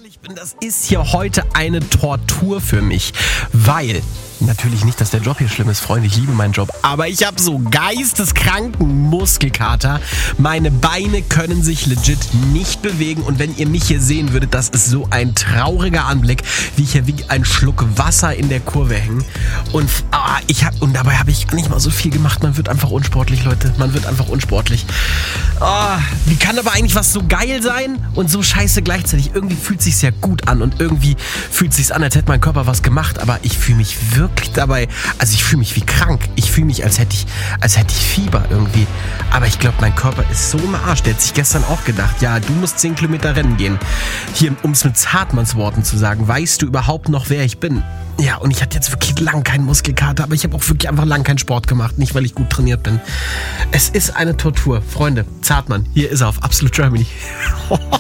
ehrlich bin, das ist hier heute eine Tortur für mich, weil natürlich nicht, dass der Job hier schlimm ist, Freunde, ich liebe meinen Job, aber ich habe so geisteskranken Muskelkater. Meine Beine können sich legit nicht bewegen und wenn ihr mich hier sehen würdet, das ist so ein trauriger Anblick, wie ich hier wie ein Schluck Wasser in der Kurve hänge und dabei habe ich gar nicht mal so viel gemacht. Man wird einfach unsportlich, Leute, man wird einfach unsportlich. Wie kann aber eigentlich was so geil sein und so scheiße gleichzeitig? Irgendwie fühlt es sich ja gut an und irgendwie fühlt es sich an, als hätte mein Körper was gemacht, aber ich fühle mich wirklich dabei, also ich fühle mich wie krank. Ich fühle mich, als hätte ich Fieber irgendwie. Aber ich glaube, mein Körper ist so im Arsch. Der hat sich gestern auch gedacht, ja, du musst 10 Kilometer rennen gehen. Hier, um es mit Zartmanns Worten zu sagen, weißt du überhaupt noch, wer ich bin? Ja, und ich hatte jetzt wirklich lang keinen Muskelkater, aber ich habe auch wirklich einfach lang keinen Sport gemacht. Nicht, weil ich gut trainiert bin. Es ist eine Tortur. Freunde, Zartmann, hier ist er auf Absolute Germany.